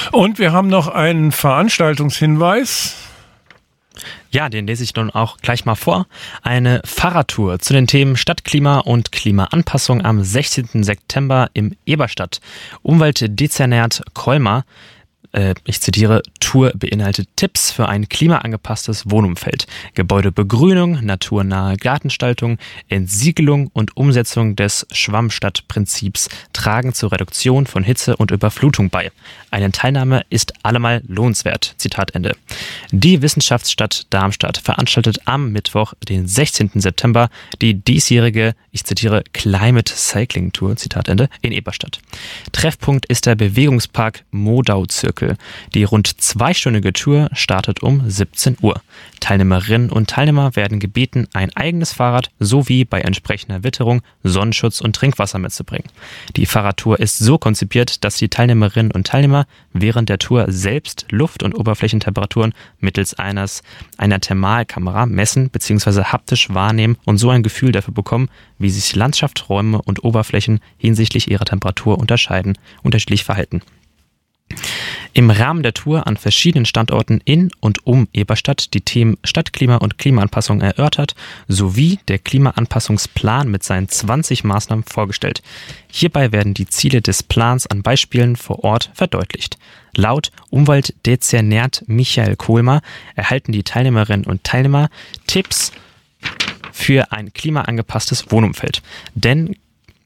Und wir haben noch einen Veranstaltungshinweis. Ja, den lese ich nun auch gleich mal vor. Eine Fahrradtour zu den Themen Stadtklima und Klimaanpassung am 16. September im Eberstadt. Umweltdezernat Colmar, ich zitiere, Tour beinhaltet Tipps für ein klimaangepasstes Wohnumfeld, Gebäudebegrünung, naturnahe Gartengestaltung, Entsiegelung und Umsetzung des Schwammstadtprinzips tragen zur Reduktion von Hitze und Überflutung bei. Eine Teilnahme ist allemal lohnenswert. Zitat Ende. Die Wissenschaftsstadt Darmstadt veranstaltet am Mittwoch, den 16. September, die diesjährige, ich zitiere, Climate Cycling Tour, Zitat Ende, in Eberstadt. Treffpunkt ist der Bewegungspark Modau-Zirkel. Die rund zweistündige Tour startet um 17 Uhr. Teilnehmerinnen und Teilnehmer werden gebeten, ein eigenes Fahrrad sowie bei entsprechender Witterung Sonnenschutz und Trinkwasser mitzubringen. Die Fahrradtour ist so konzipiert, dass die Teilnehmerinnen und Teilnehmer während der Tour selbst Luft- und Oberflächentemperaturen mittels einer Thermalkamera messen bzw. haptisch wahrnehmen und so ein Gefühl dafür bekommen, wie sich Landschaft, Räume und Oberflächen hinsichtlich ihrer Temperatur unterschiedlich verhalten. Im Rahmen der Tour an verschiedenen Standorten in und um Eberstadt die Themen Stadtklima und Klimaanpassung erörtert, sowie der Klimaanpassungsplan mit seinen 20 Maßnahmen vorgestellt. Hierbei werden die Ziele des Plans an Beispielen vor Ort verdeutlicht. Laut Umweltdezernat Michael Kohlmar erhalten die Teilnehmerinnen und Teilnehmer Tipps für ein klimaangepasstes Wohnumfeld. Denn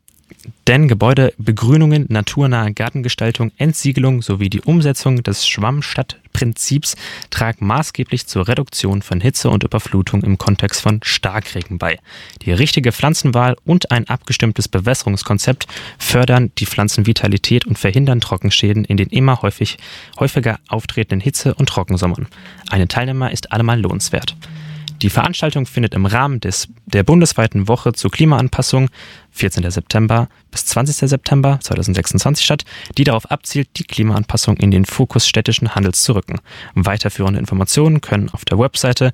Gebäudebegrünungen, naturnahe Gartengestaltung, Entsiegelung sowie die Umsetzung des Schwammstadtprinzips tragen maßgeblich zur Reduktion von Hitze und Überflutung im Kontext von Starkregen bei. Die richtige Pflanzenwahl und ein abgestimmtes Bewässerungskonzept fördern die Pflanzenvitalität und verhindern Trockenschäden in den immer häufiger auftretenden Hitze- und Trockensommern. Eine Teilnahme ist allemal lohnenswert. Die Veranstaltung findet im Rahmen der bundesweiten Woche zur Klimaanpassung 14. September bis 20. September 2026 statt, die darauf abzielt, die Klimaanpassung in den Fokus städtischen Handels zu rücken. Weiterführende Informationen können auf der Webseite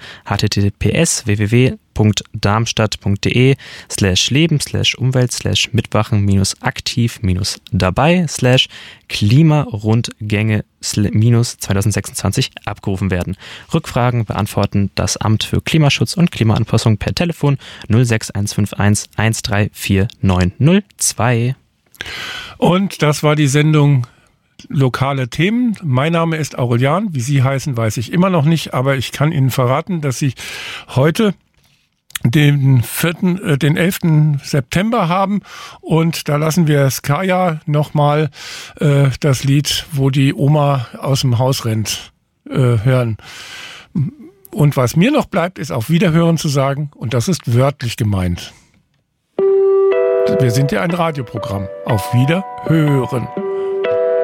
https://leben/umwelt/mitwachen-aktiv-dabei/Klimarundgänge-2026 abgerufen werden. Rückfragen beantworten das Amt für Klimaschutz und Klimaanpassung per Telefon 06151 1349002. Und das war die Sendung Lokale Themen. Mein Name ist Aurelian. Wie Sie heißen, weiß ich immer noch nicht, aber ich kann Ihnen verraten, dass Sie heute den 11. September haben und da lassen wir Skaya nochmal das Lied, wo die Oma aus dem Haus rennt, hören. Und was mir noch bleibt, ist auf Wiederhören zu sagen und das ist wörtlich gemeint. Wir sind ja ein Radioprogramm. Auf Wiederhören.